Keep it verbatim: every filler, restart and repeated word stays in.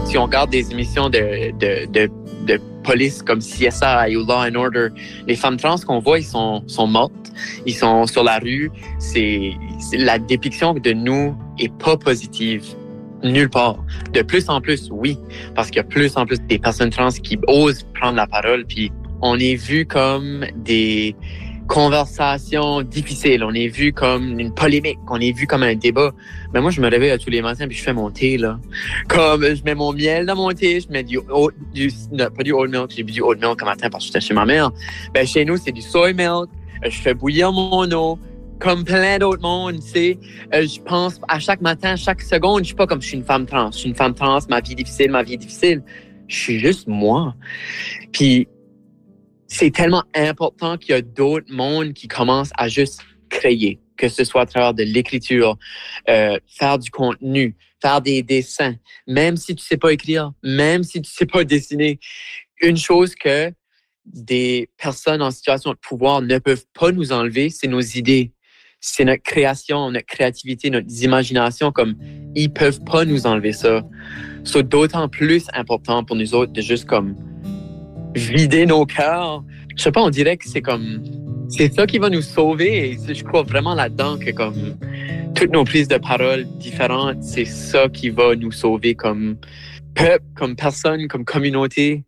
si on regarde des émissions de, de, de, de police comme C S I ou Law and Order, les femmes trans qu'on voit, ils sont, sont mortes, ils sont sur la rue. C'est, c'est la dépiction de nous est pas positive. Nulle part. De plus en plus, oui, parce qu'il y a plus en plus des personnes trans qui osent prendre la parole, puis on est vu comme des conversations difficiles, on est vu comme une polémique, on est vu comme un débat. Mais moi, je me réveille tous les matins puis je fais mon thé, là. Comme je mets mon miel dans mon thé, je mets du, oat, du non, pas du oat milk, j'ai bu du oat milk un matin parce que j'étais chez ma mère. Ben, chez nous, c'est du soy milk. Je fais bouillir mon eau. Comme plein d'autres mondes, tu sais. Euh, je pense à chaque matin, chaque seconde, je suis pas comme je suis une femme trans. Je suis une femme trans, ma vie est difficile, ma vie est difficile. Je suis juste moi. Puis, c'est tellement important qu'il y a d'autres mondes qui commencent à juste créer, que ce soit à travers de l'écriture, euh, faire du contenu, faire des dessins, même si tu sais pas écrire, même si tu sais pas dessiner. Une chose que des personnes en situation de pouvoir ne peuvent pas nous enlever, c'est nos idées. C'est notre création, notre créativité, notre imagination, comme ils peuvent pas nous enlever ça. C'est d'autant plus important pour nous autres de juste comme vider nos cœurs. Je sais pas, on dirait que c'est comme c'est ça qui va nous sauver et je crois vraiment là-dedans que comme toutes nos prises de parole différentes, c'est ça qui va nous sauver comme peuple, comme personne, comme communauté.